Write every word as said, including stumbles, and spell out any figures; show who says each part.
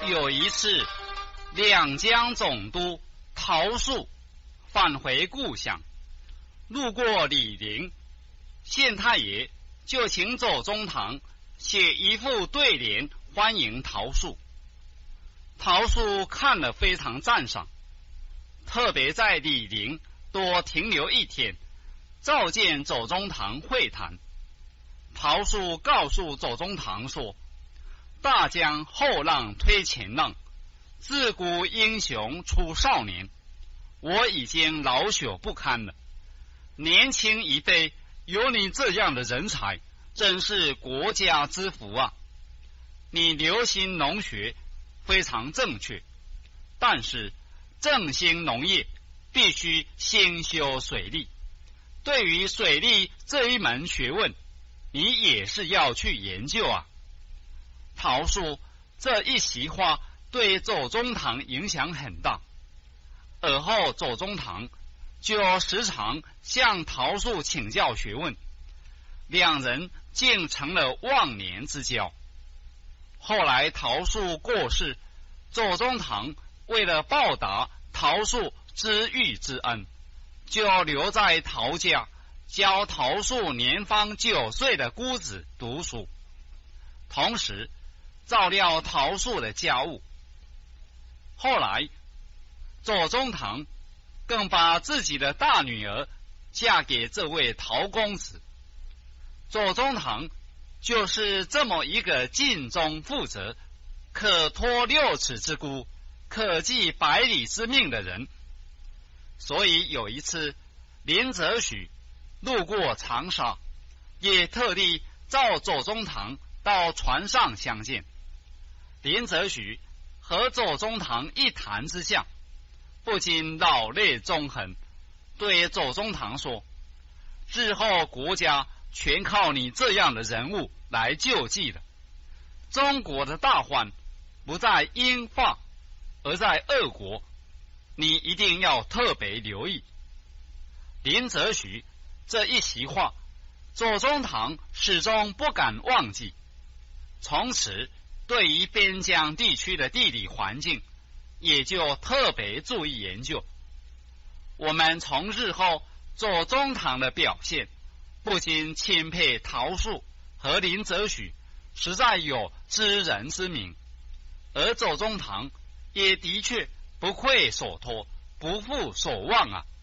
Speaker 1: 有一次，两江总督陶树返回故乡，路过李陵，县太爷就请左宗棠写一副对联欢迎陶树。陶树看了非常赞赏，特别在李陵多停留一天，召见左宗棠会谈。陶树告诉左宗棠说：大江后浪推前浪，自古英雄出少年，我已经老朽不堪了，年轻一辈有你这样的人才，真是国家之福啊！你留心农学非常正确，但是振兴农业必须先修水利，对于水利这一门学问，你也是要去研究啊。陶树这一席话对左宗棠影响很大，而后左宗棠就时常向陶树请教学问，两人竟成了忘年之交。后来陶树过世，左宗棠为了报答陶树知遇之恩，就留在陶家教陶树年方九岁的姑子读书，同时照料陶树的家务。后来左宗棠更把自己的大女儿嫁给这位陶公子。左宗棠就是这么一个尽忠负责、可托六尺之孤、可寄百里之命的人。所以有一次，林则徐路过长沙，也特地召左宗棠到船上相见。林则徐和左宗棠一谈之下，不禁老泪纵横，对左宗棠说：日后国家全靠你这样的人物来救济的。中国的大患不在英法，而在俄国，你一定要特别留意。林则徐这一席话，左宗棠始终不敢忘记，从此对于边疆地区的地理环境也就特别注意研究。我们从日后左宗棠的表现，不禁钦佩陶树和林则徐实在有知人之明，而左宗棠也的确不愧所托，不负所望啊。